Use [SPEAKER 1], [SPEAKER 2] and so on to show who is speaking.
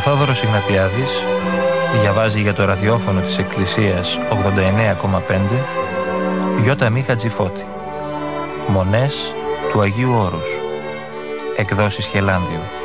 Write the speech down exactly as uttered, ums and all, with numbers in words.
[SPEAKER 1] Θόδωρος Ιγνατιάδης διαβάζει για το ραδιόφωνο της Εκκλησίας ογδόντα εννέα κόμμα πέντε Γιώτα Μη Χατζηφώτη. Μονές του Αγίου Όρους. Εκδόσεις Χελάνδιο.